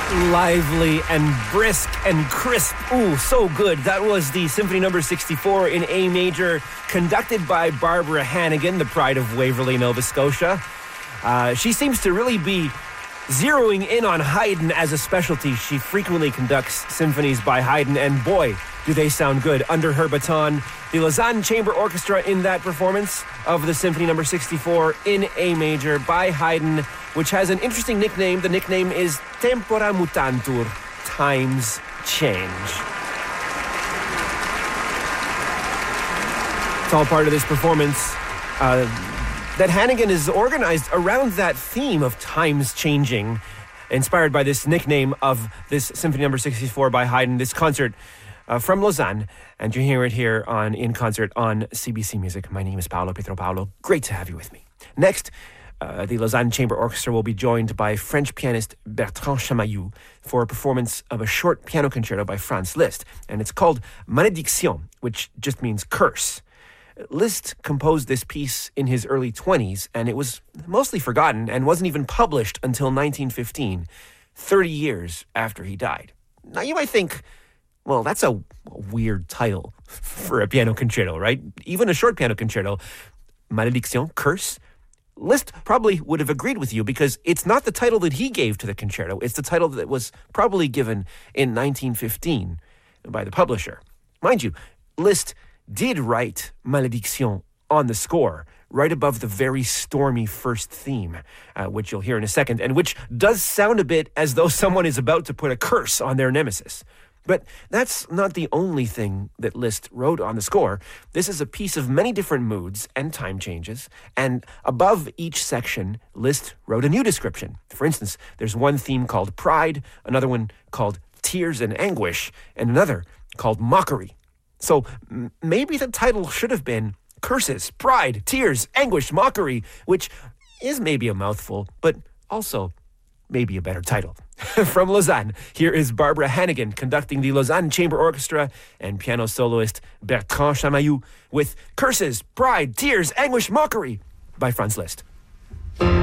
Lively and brisk and crisp. Ooh, so good. That was the Symphony No. 64 in A major, conducted by Barbara Hannigan, the pride of Waverley, Nova Scotia. She seems to really be zeroing in on Haydn as a specialty. She frequently conducts symphonies by Haydn, and boy, do they sound good. Under her baton, the Lausanne Chamber Orchestra in that performance of the Symphony No. 64 in A major by Haydn, which has an interesting nickname. The nickname is Tempora Mutantur, Times Change. It's all part of this performance that Hannigan is organized around that theme of times changing, inspired by this nickname of this Symphony No. 64 by Haydn, this concert from Lausanne. And you hear it here on In Concert on CBC Music. My name is Paolo Pietropaulo. Great to have you with me. Next, the Lausanne Chamber Orchestra will be joined by French pianist Bertrand Chamaillou for a performance of a short piano concerto by Franz Liszt. And it's called Malédiction, which just means curse. Liszt composed this piece in his early 20s, and it was mostly forgotten and wasn't even published until 1915, 30 years after he died. Now you might think, well, that's a weird title for a piano concerto, right? Even a short piano concerto. Malédiction, curse. Liszt probably would have agreed with you because it's not the title that he gave to the concerto. It's the title that was probably given in 1915 by the publisher. Mind you, Liszt did write Malédiction on the score, right above the very stormy first theme, which you'll hear in a second, and which does sound a bit as though someone is about to put a curse on their nemesis. But that's not the only thing that Liszt wrote on the score. This is a piece of many different moods and time changes, and above each section, Liszt wrote a new description. For instance, there's one theme called Pride, another one called Tears and Anguish, and another called Mockery. So maybe the title should have been Curses, Pride, Tears, Anguish, Mockery, which is maybe a mouthful, but also maybe a better title. From Lausanne, here is Barbara Hannigan conducting the Lausanne Chamber Orchestra and piano soloist Bertrand Chamaillou with Curses, Pride, Tears, Anguish, Mockery by Franz Liszt.